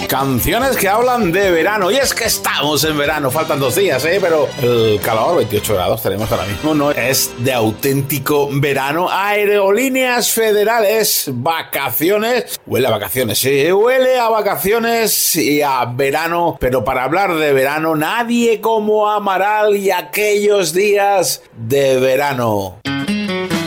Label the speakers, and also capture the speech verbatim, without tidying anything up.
Speaker 1: Canciones que hablan de verano. Y es que estamos en verano, faltan dos días, ¿eh? Pero el calor, veintiocho grados tenemos ahora mismo, no es de auténtico verano. Aerolíneas Federales, vacaciones. Huele a vacaciones, sí, huele a vacaciones y a verano. Pero para hablar de verano, nadie como Amaral y aquellos días de verano.